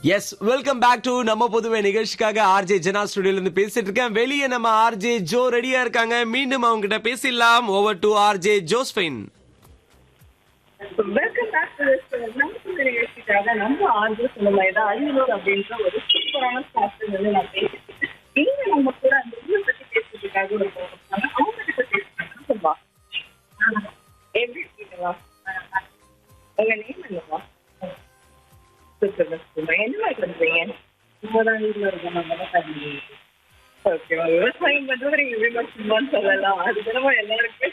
Yes welcome back to நம்ம பொதுவே நிகழ்ச்சிக்காக RJ ஜனா ஸ்டுடியோல இருந்து பேசிட்டு இருக்கேன். வெளியே நம்ம ஆர்ஜே ஜோ ரெடியா இருக்காங்க. மீண்டும் அவங்க கிட்ட பேசிடலாம். Over to RJ ஜோஸ்பைன். Welcome back to நம்ம நிகழ்ச்சிக்காக நம்ம ஆர்ஜே சொன்னமாதிரி அரியலூர் அப்படின்ற ஒரு சூப்பரான ஸ்டாஃப்ல வந்து நான் பேசிட்டு நீங்க நம்ம கூட அந்த ஊரை பத்தி பேசுறதுக்காக ஒரு போறாங்க. அவங்க கிட்ட பேசுறாங்க. சொல்வா எப்படி இருக்கீங்களா? உங்க நேம் என்னவா? என்ன மாதிரி பண்றீங்க? இப்போதான் வீட்டுல இருக்கோம். ஓகே, விவசாயம் பண்றது நீங்க விமர்சனமான்னு சொல்லலாம். அது தினமும் எல்லாருக்குமே